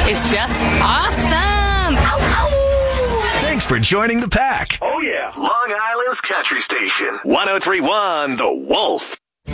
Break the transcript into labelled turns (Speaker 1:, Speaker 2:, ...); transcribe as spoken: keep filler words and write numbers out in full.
Speaker 1: is just awesome. Ow, ow.
Speaker 2: Thanks for joining the pack.
Speaker 3: Oh, yeah.
Speaker 2: Long Island's Country Station. one oh three point one The Wolf.